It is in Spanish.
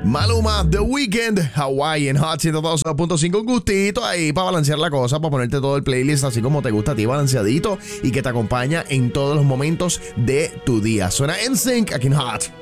Maluma, The Weeknd, Hawaii en Hot 102.5. Un gustito ahí para balancear la cosa, para ponerte todo el playlist así como te gusta a ti, balanceadito, y que te acompaña en todos los momentos de tu día. Suena NSYNC aquí en Hot.